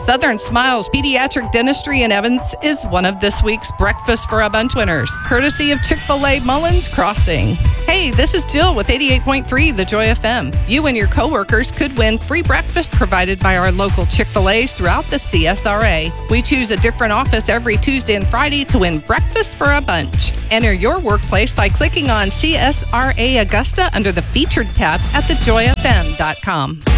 Southern Smiles Pediatric Dentistry in Evans is one of this week's Breakfast for a Bunch winners, courtesy of Chick-fil-A Mullins Crossing. Hey, this is Jill with 88.3 The Joy FM. You and your coworkers could win free breakfast provided by our local Chick-fil-A's throughout the CSRA. We choose a different office every Tuesday and Friday to win Breakfast for a Bunch. Enter your workplace by clicking on CSRA Augusta under the Featured tab at thejoyfm.com.